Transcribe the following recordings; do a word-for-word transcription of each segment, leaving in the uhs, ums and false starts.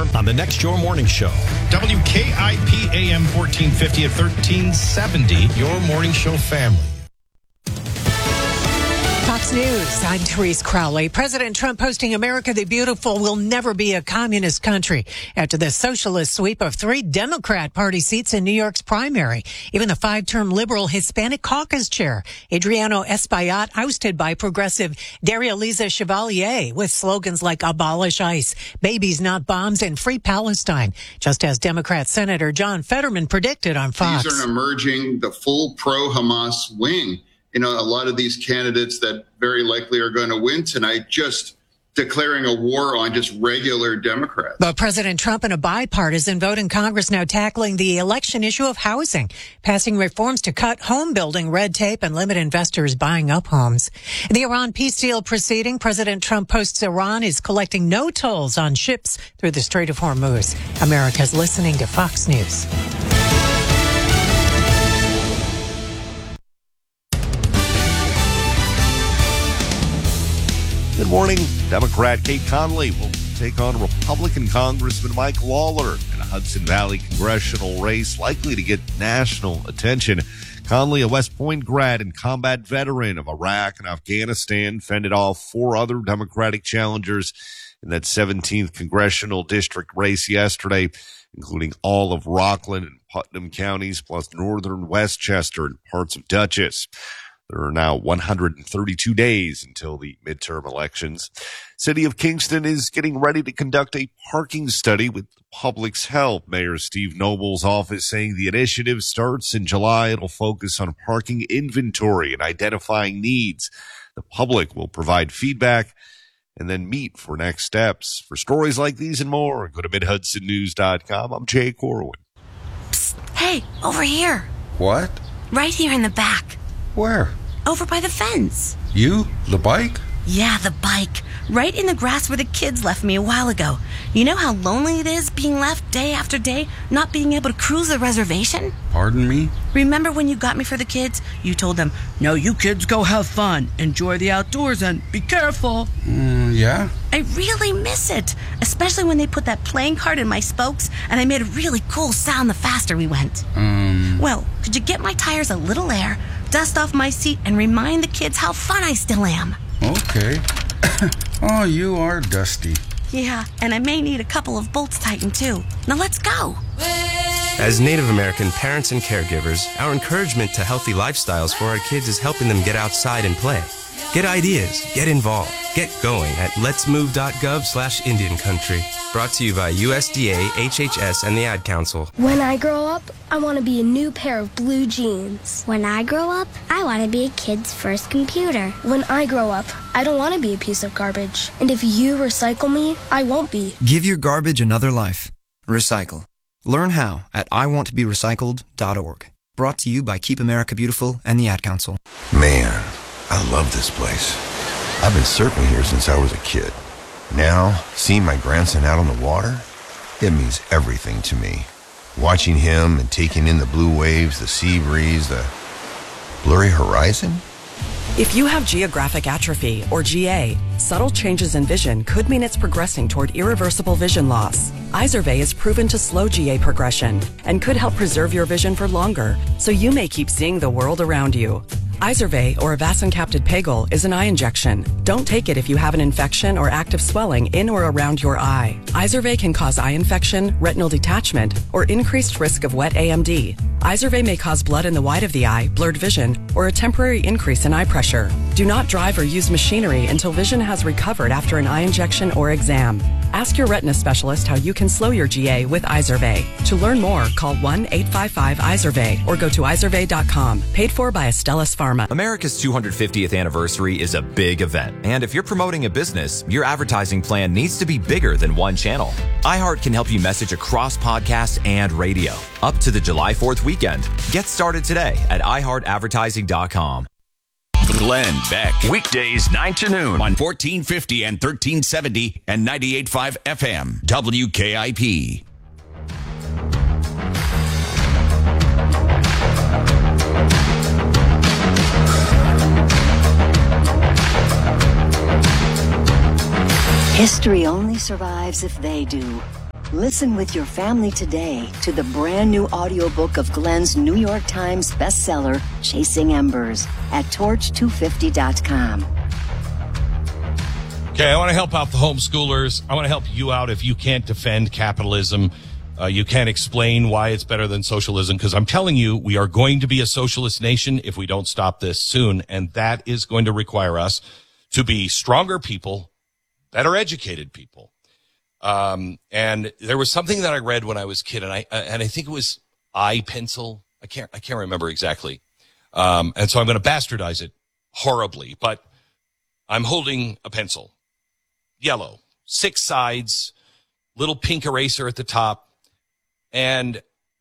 more on the next Your Morning Show. W K I P A M fourteen fifty at thirteen seventy, Your Morning Show family. Fox News, I'm Therese Crowley. President Trump posting America the Beautiful will never be a communist country after the socialist sweep of three Democrat Party seats in New York's primary. Even the five-term liberal Hispanic caucus chair, Adriano Espaillat, ousted by progressive Daria Liza Chevalier with slogans like abolish ICE, babies not bombs, and free Palestine, just as Democrat Senator John Fetterman predicted on Fox. These are emerging the full pro-Hamas wing. You know, a lot of these candidates that very likely are going to win tonight just declaring a war on just regular Democrats. But President Trump, in a bipartisan vote in Congress, now tackling the election issue of housing, passing reforms to cut home building red tape and limit investors buying up homes. In the Iran peace deal proceeding, President Trump posts Iran is collecting no tolls on ships through the Strait of Hormuz. America's listening to Fox News. Good morning. Democrat Kate Conley will take on Republican Congressman Mike Lawler in a Hudson Valley congressional race likely to get national attention. Conley, a West Point grad and combat veteran of Iraq and Afghanistan, fended off four other Democratic challengers in that seventeenth congressional district race yesterday, including all of Rockland and Putnam counties, plus northern Westchester and parts of Dutchess. There are now one hundred thirty-two days until the midterm elections. City of Kingston is getting ready to conduct a parking study with the public's help. Mayor Steve Noble's office saying the initiative starts in July. It'll focus on parking inventory and identifying needs. The public will provide feedback and then meet for next steps. For stories like these and more, go to mid hudson news dot com. I'm Jay Corwin. Psst, hey, over here. What? Right here in the back. Where? Over by the fence. You? The bike? Yeah, the bike. Right in the grass where the kids left me a while ago. You know how lonely it is being left day after day, not being able to cruise the reservation? Pardon me? Remember when you got me for the kids? You told them, no, you kids go have fun, enjoy the outdoors, and be careful. Mm, yeah? I really miss it, especially when they put that playing card in my spokes and I made a really cool sound the faster we went. Um... Well, could you get my tires a little air, dust off my seat, and remind the kids how fun I still am? Okay. Oh, you are dusty. Yeah, and I may need a couple of bolts tightened too. Now let's go. As Native American parents and caregivers, our encouragement to healthy lifestyles for our kids is helping them get outside and play. Get ideas, get involved, get going at letsmove.gov slash Indian Country. Brought to you by U S D A, H H S, and the Ad Council. When I grow up, I want to be a new pair of blue jeans. When I grow up, I want to be a kid's first computer. When I grow up, I don't want to be a piece of garbage. And if you recycle me, I won't be. Give your garbage another life. Recycle. Learn how at I want to be recycled dot org. Brought to you by Keep America Beautiful and the Ad Council. Man, I love this place. I've been surfing here since I was a kid. Now, seeing my grandson out on the water, it means everything to me. Watching him and taking in the blue waves, the sea breeze, the blurry horizon. If you have geographic atrophy, or G A, subtle changes in vision could mean it's progressing toward irreversible vision loss. Izervay is proven to slow G A progression and could help preserve your vision for longer, so you may keep seeing the world around you. Izervay, or avacincaptad pegol, is an eye injection. Don't take it if you have an infection or active swelling in or around your eye. Izervay can cause eye infection, retinal detachment, or increased risk of wet A M D. Izervay may cause blood in the white of the eye, blurred vision, or a temporary increase in eye pressure. Do not drive or use machinery until vision has recovered after an eye injection or exam. Ask your retina specialist how you can slow your G A with Izervay. To learn more, call one eight five five Izervay or go to izervay dot com. Paid for by Astellas Pharma. America's two hundred fiftieth anniversary is a big event. And if you're promoting a business, your advertising plan needs to be bigger than one channel. iHeart can help you message across podcast and radio. Up to the July fourth weekend. Get started today at i heart advertising dot com. Glenn Beck. Weekdays nine to noon on fourteen fifty and thirteen seventy and ninety-eight point five F M. W K I P. History only survives if they do. Listen with your family today to the brand new audiobook of Glenn's New York Times bestseller, Chasing Embers, at torch two fifty dot com. Okay, I want to help out the homeschoolers. I want to help you out if you can't defend capitalism. Uh, you can't explain why it's better than socialism, because I'm telling you, we are going to be a socialist nation if we don't stop this soon, and that is going to require us to be stronger people, better educated people. Um, and there was something that I read when I was a kid, and I uh, and I think it was iPencil. I can't I can't remember exactly. Um, and so I'm going to bastardize it horribly, but I'm holding a pencil, yellow, six sides, little pink eraser at the top. And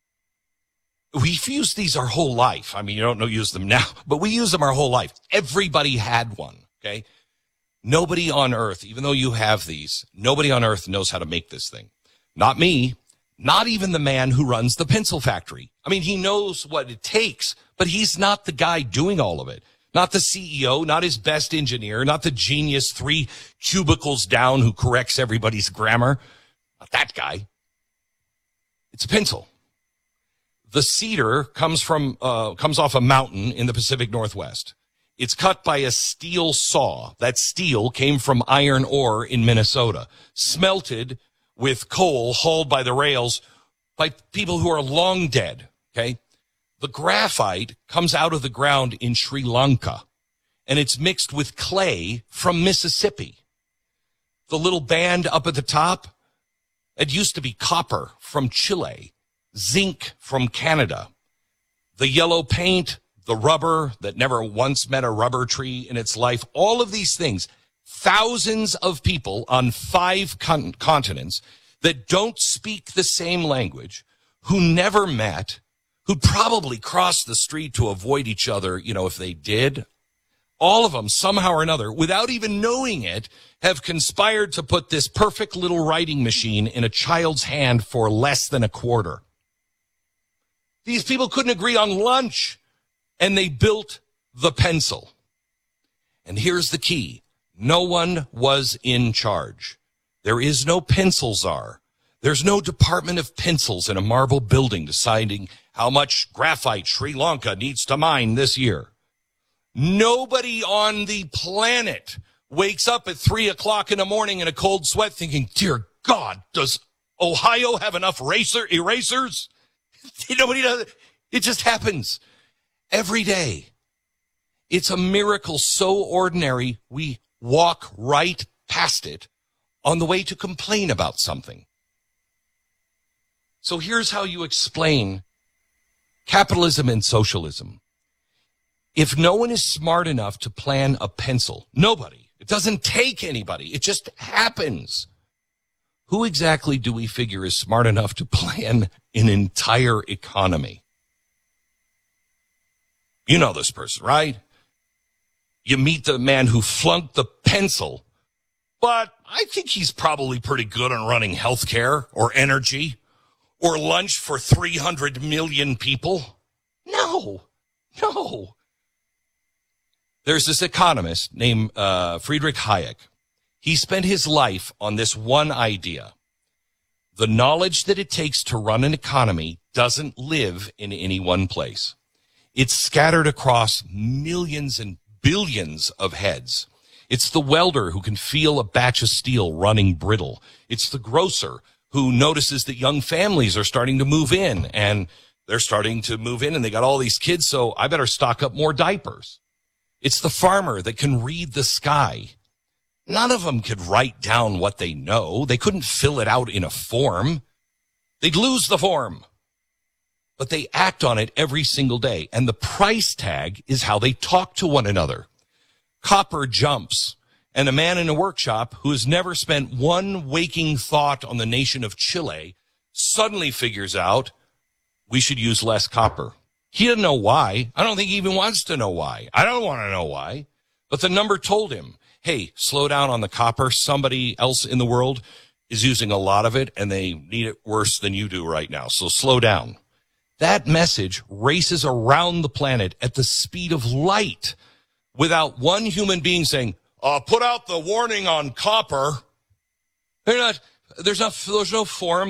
we've used these our whole life. I mean, you don't know use them now, but we use them our whole life. Everybody had one, okay? Nobody on earth, even though you have these, nobody on earth knows how to make this thing. Not me, not even the man who runs the pencil factory. I mean, he knows what it takes, but he's not the guy doing all of it. Not the C E O, not his best engineer, not the genius three cubicles down who corrects everybody's grammar. Not that guy. It's a pencil. The cedar comes from, uh, comes off a mountain in the Pacific Northwest. It's cut by a steel saw. That steel came from iron ore in Minnesota, smelted with coal hauled by the rails by people who are long dead. Okay. The graphite comes out of the ground in Sri Lanka, and it's mixed with clay from Mississippi. The little band up at the top, it used to be copper from Chile, zinc from Canada. The yellow paint, the rubber that never once met a rubber tree in its life, all of these things, thousands of people on five con- continents that don't speak the same language, who never met, who'd probably cross the street to avoid each other, you know, if they did. All of them, somehow or another, without even knowing it, have conspired to put this perfect little writing machine in a child's hand for less than a quarter. These people couldn't agree on lunch, and they built the pencil. And here's the key. No one was in charge. There is no pencil czar. There's no Department of Pencils in a marble building deciding how much graphite Sri Lanka needs to mine this year. Nobody on the planet wakes up at three o'clock in the morning in a cold sweat thinking, dear God, does Ohio have enough eraser, erasers? Nobody does. It just happens every day. It's a miracle so ordinary we walk right past it on the way to complain about something. So here's how you explain capitalism and socialism. If no one is smart enough to plan a pencil, nobody, it doesn't take anybody, it just happens. Who exactly do we figure is smart enough to plan an entire economy? You know this person, right? You meet the man who flunked the pencil, but I think he's probably pretty good on running healthcare or energy or lunch for three hundred million people. No, no. There's this economist named uh, Friedrich Hayek. He spent his life on this one idea. The knowledge that it takes to run an economy doesn't live in any one place. It's scattered across millions and billions of heads. It's the welder who can feel a batch of steel running brittle. It's the grocer who notices that young families are starting to move in, and they're starting to move in and they got all these kids, so I better stock up more diapers. It's the farmer that can read the sky. None of them could write down what they know. They couldn't fill it out in a form. They'd lose the form. But they act on it every single day. And the price tag is how they talk to one another. Copper jumps. And a man in a workshop who has never spent one waking thought on the nation of Chile suddenly figures out we should use less copper. He doesn't know why. I don't think he even wants to know why. I don't want to know why. But the number told him, hey, slow down on the copper. Somebody else in the world is using a lot of it, and they need it worse than you do right now. So slow down. That message races around the planet at the speed of light without one human being saying, uh, put out the warning on copper. They're not, there's not, there's no forum.